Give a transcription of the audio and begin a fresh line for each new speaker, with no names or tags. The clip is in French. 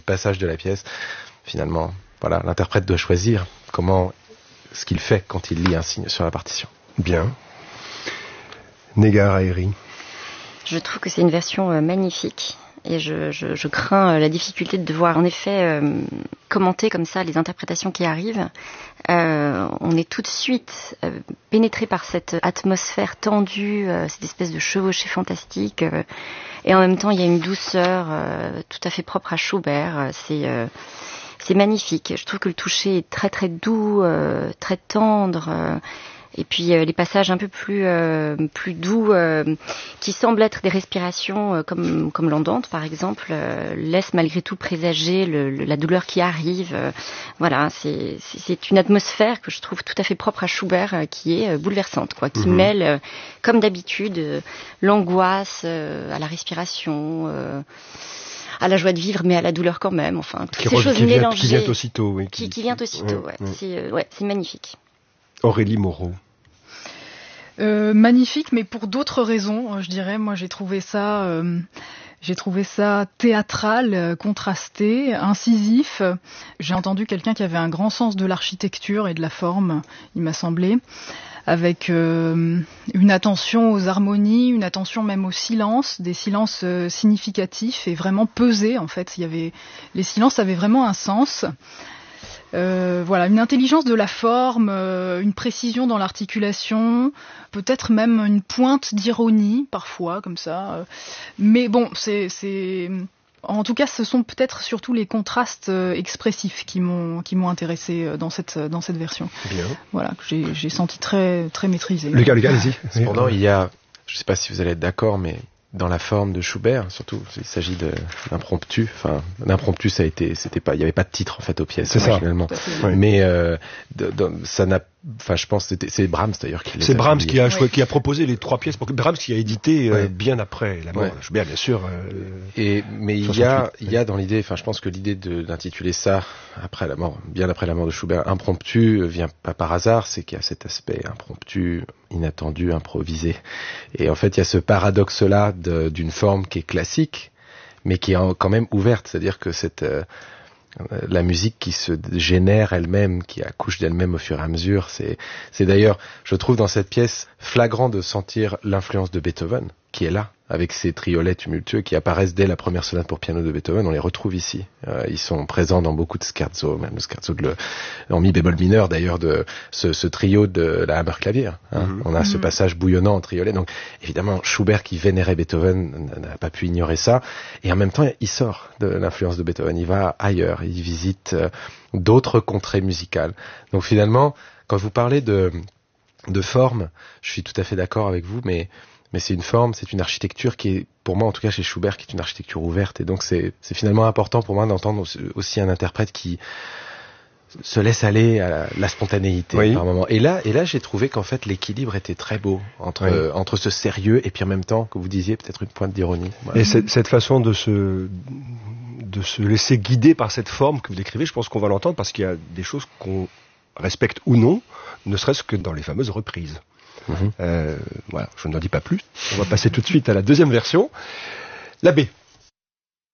passage de la pièce. Finalement, voilà, l'interprète doit choisir ce qu'il fait quand il lit un signe sur la partition.
Bien. Negar Haeri.
Je trouve que c'est une version magnifique. Et je crains la difficulté de devoir en effet commenter comme ça les interprétations qui arrivent. On est tout de suite pénétré par cette atmosphère tendue, cette espèce de chevauchée fantastique. Et en même temps, il y a une douceur tout à fait propre à Schubert. C'est magnifique. Je trouve que le toucher est très très doux, très tendre. Et puis les passages un peu plus doux, qui semblent être des respirations comme l'andante par exemple, laissent malgré tout présager la douleur qui arrive. Voilà, c'est une atmosphère que je trouve tout à fait propre à Schubert, qui est bouleversante, quoi, qui mêle, comme d'habitude, l'angoisse à la respiration. À la joie de vivre, mais à la douleur quand même. Enfin, toutes ces choses mélangées.
Qui vient aussitôt, oui.
Qui vient aussitôt, ouais. C'est magnifique.
Aurélie Moreau.
Magnifique, mais pour d'autres raisons, je dirais. Moi, j'ai trouvé ça théâtral, contrasté, incisif. J'ai entendu quelqu'un qui avait un grand sens de l'architecture et de la forme, il m'a semblé, avec une attention aux harmonies, une attention même au silence, des silences significatifs et vraiment pesés, en fait. Les silences avaient vraiment un sens. Voilà, une intelligence de la forme, une précision dans l'articulation, peut-être même une pointe d'ironie parfois comme ça. Mais bon, en tout cas, ce sont peut-être surtout les contrastes expressifs qui m'ont intéressé dans cette version.
Bien.
Voilà, que j'ai senti très très maîtrisé.
Lucas, allez-y.
Cependant, il y a, je ne sais pas si vous allez être d'accord, mais dans la forme de Schubert, surtout, il s'agit d'impromptu. Enfin, l'impromptu, il n'y avait pas de titre en fait aux pièces.
C'est ça.
Finalement.
Oui.
Mais ça n'a, enfin, je pense que c'est Brahms d'ailleurs qui les a.
C'est Brahms qui a proposé les 3 pièces. Brahms qui a édité bien après la mort de Schubert, bien sûr.
Mais il y a dans l'idée, enfin, je pense que l'idée d'intituler ça bien après la mort de Schubert, impromptu, vient pas par hasard. C'est qu'il y a cet aspect impromptu, inattendu, improvisé. Et en fait, il y a ce paradoxe-là d'une forme qui est classique, mais qui est quand même ouverte. C'est-à-dire que la musique qui se génère elle-même, qui accouche d'elle-même au fur et à mesure, c'est d'ailleurs, je trouve dans cette pièce flagrant de sentir l'influence de Beethoven, qui est là, avec ces triolets tumultueux qui apparaissent dès la première sonate pour piano de Beethoven. On les retrouve ici. Ils sont présents dans beaucoup de scherzos, même le scherzo en mi bémol mineur d'ailleurs, de ce trio de la Hammerklavier. On a ce passage bouillonnant en triolet. Donc évidemment, Schubert qui vénérait Beethoven n'a pas pu ignorer ça. Et en même temps, il sort de l'influence de Beethoven. Il va ailleurs. Il visite d'autres contrées musicales. Donc finalement, quand vous parlez de forme, je suis tout à fait d'accord avec vous, mais c'est une forme, c'est une architecture qui est, pour moi en tout cas chez Schubert, qui est une architecture ouverte. Et donc c'est finalement important pour moi d'entendre aussi un interprète qui se laisse aller à la spontanéité par moment. Et là j'ai trouvé qu'en fait l'équilibre était très beau entre ce sérieux et puis en même temps, que vous disiez, peut-être une pointe d'ironie. Voilà.
Et cette façon de se laisser guider par cette forme que vous décrivez, je pense qu'on va l'entendre parce qu'il y a des choses qu'on respecte ou non, ne serait-ce que dans les fameuses reprises. Voilà, je n'en dis pas plus. On va passer tout de suite à la deuxième version. L'abbé.